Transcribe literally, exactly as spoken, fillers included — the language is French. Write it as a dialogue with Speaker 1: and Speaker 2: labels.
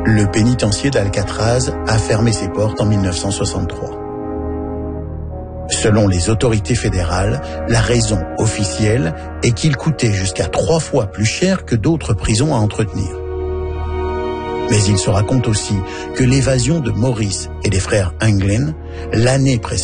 Speaker 1: Le pénitencier d'Alcatraz a fermé ses portes en mille neuf cent soixante-trois. Selon les autorités fédérales, la raison officielle est qu'il coûtait jusqu'à trois fois plus cher que d'autres prisons à entretenir. Mais il se raconte aussi que l'évasion de Maurice et des frères Anglin, l'année précédente,